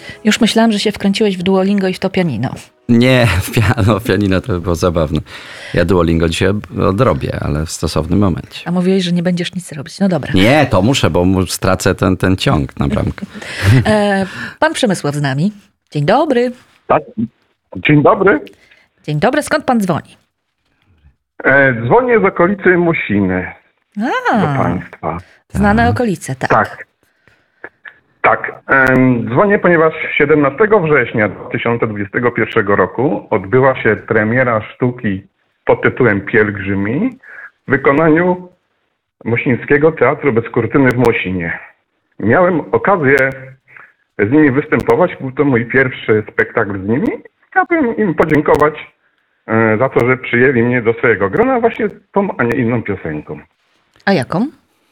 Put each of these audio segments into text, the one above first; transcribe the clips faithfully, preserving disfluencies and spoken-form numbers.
Już myślałam, że się wkręciłeś w Duolingo i w to pianino. Nie, piano, pianino to by było zabawne. Ja Duolingo dzisiaj odrobię, ale w stosownym momencie. A mówiłeś, że nie będziesz nic robić. No dobra. Nie, to muszę, bo mu- stracę ten, ten ciąg na bramkę. E, pan Przemysław z nami. Dzień dobry. Tak. Dzień dobry. Dzień dobry. Skąd pan dzwoni? E, dzwonię z okolicy Musiny do A, Państwa. znane okolice, tak. Tak. Tak. Em, dzwonię, ponieważ siedemnastego września dwa tysiące dwudziestego pierwszego roku odbyła się premiera sztuki pod tytułem Pielgrzymi w wykonaniu Mosińskiego Teatru Bez Kurtyny w Mosinie. Miałem okazję z nimi występować. Był to mój pierwszy spektakl z nimi. Chciałbym im podziękować e, za to, że przyjęli mnie do swojego grona właśnie tą, a nie inną piosenką. A jaką?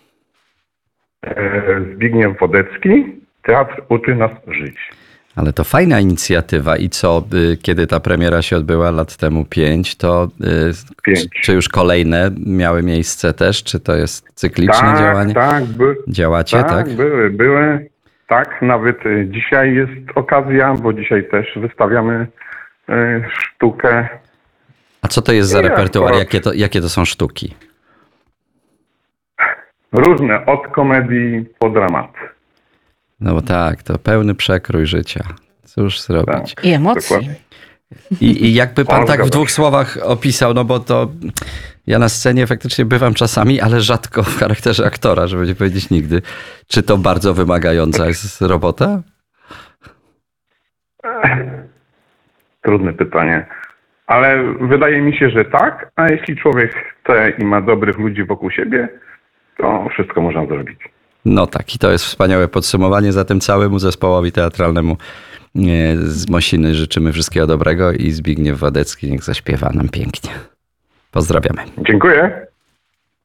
E, Zbigniew Wodecki, Teatr uczy nas żyć. Ale to fajna inicjatywa. I co, y, kiedy ta premiera się odbyła lat temu pięć, to y, Pięć. czy już kolejne miały miejsce też? Czy to jest cykliczne Tak, działanie? tak, by, Działacie, tak, tak? były, były. Tak, nawet y, dzisiaj jest okazja, bo dzisiaj też wystawiamy y, sztukę. A co to jest za Nie, repertuar? akurat- Jakie to, jakie to są sztuki? Różne, od komedii po dramat. No bo tak, to pełny przekrój życia. Cóż zrobić? Tak. I emocji. Dokładnie. I, I jakby pan O, tak w zgadza dwóch się. słowach opisał, no bo to ja na scenie faktycznie bywam czasami, ale rzadko w charakterze aktora, żeby nie powiedzieć nigdy. Czy to bardzo wymagająca jest robota? Trudne pytanie. Ale wydaje mi się, że tak, a jeśli człowiek chce i ma dobrych ludzi wokół siebie, to wszystko można zrobić. No tak, i to jest wspaniałe podsumowanie. Zatem całemu zespołowi teatralnemu e, z Mosiny życzymy wszystkiego dobrego i Zbigniew Wodecki niech zaśpiewa nam pięknie. Pozdrawiamy. Dziękuję.